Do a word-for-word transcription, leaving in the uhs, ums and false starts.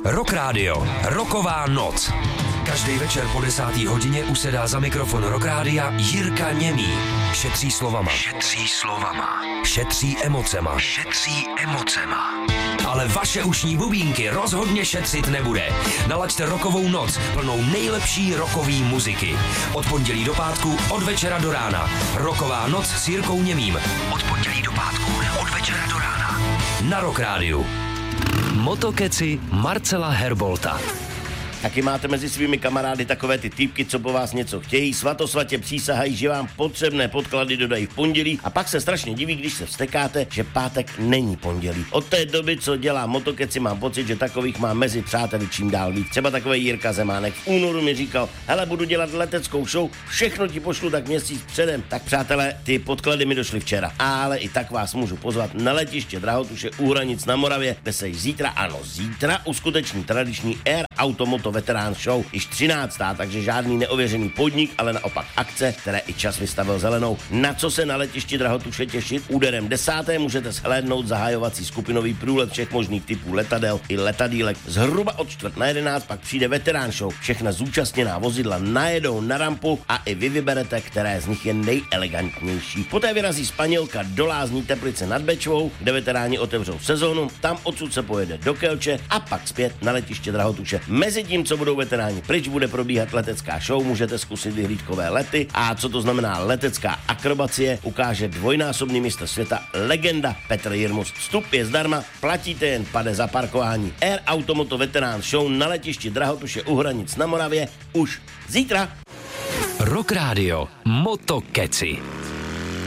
Rock Radio, roková noc. Každý večer po desátý hodině usedá za mikrofon Rock Rádia Jirka Němý. Šetří slovama. Šetří slovama. Šetří emocema. Šetří emocema. Ale vaše ušní bubínky rozhodně šetřit nebude. Nalaďte rokovou noc plnou nejlepší rokový muziky. Od pondělí do pátku, od večera do rána. Roková noc s Jirkou Němým. Od pondělí do pátku, od večera do rána. Na Rock Rádiu. Motokeci Marcela Herbolta. Taky máte mezi svými kamarády takové ty týpky, co po vás něco chtějí, svatosvatě přísahají, že vám potřebné podklady dodají v pondělí a pak se strašně diví, když se vztekáte, že pátek není pondělí. Od té doby, co dělá Motokeci, mám pocit, že takových má mezi přáteli čím dál víc. Třeba takový Jirka Zemánek v únoru mi říkal: hele, budu dělat leteckou show, všechno ti pošlu tak měsíc předem. Tak přátelé, ty podklady mi došly včera, ale i tak vás můžu pozvat na letiště Drahotuše u Hranic na Moravě, kde se zítra, ano zítra, uskuteční tradiční Air Automoto Veterán Show, již třináctá, takže žádný neověřený podnik, ale naopak akce, které i čas vystavil zelenou. Na co se na letišti Drahotuše těšit? Úderem desáté můžete shlédnout zahájovací skupinový průlet všech možných typů letadel i letadýlek. Zhruba od čtvrt na jedenáct pak přijde Veterán Show. Všechna zúčastněná vozidla najedou na rampu a i vy vyberete, které z nich je nejelegantnější. Poté vyrazí Španělka do Lázní Teplice nad Bečvou, kde veteráni otevřou sezónu, tam odsud se pojede do Kelče a pak zpět na letiště Drahotuše. Mezitím, co budou veteráni pryč, bude probíhat letecká show, můžete zkusit vyhlídkové lety. A co to znamená letecká akrobacie, ukáže dvojnásobný mistr světa, legenda Petr Jirmus. Vstup je zdarma, platíte jen pade za parkování. Air Automoto Veterán Show na letišti Drahotuše u Hranic na Moravě už zítra. Rock Radio Motokeci.